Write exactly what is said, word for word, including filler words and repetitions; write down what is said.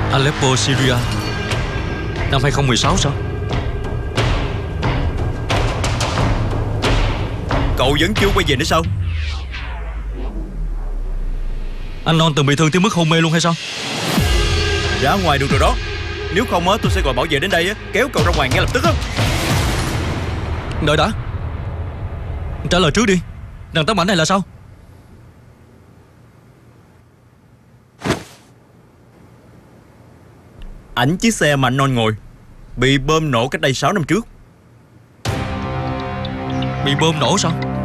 Aleppo, Syria, năm hai không một sáu sao? Cậu vẫn chưa quay về nữa sao? Anh Non từng bị thương tới mức hôn mê luôn hay sao? Ra ngoài được rồi đó. Nếu không á, tôi sẽ gọi bảo vệ đến đây á, kéo cậu ra ngoài ngay lập tức á. Đợi đã. Trả lời trước đi. Đằng tấm ảnh này là sao? Ảnh chiếc xe mà anh Non ngồi bị bom nổ cách đây sáu năm trước. Bị bom nổ sao?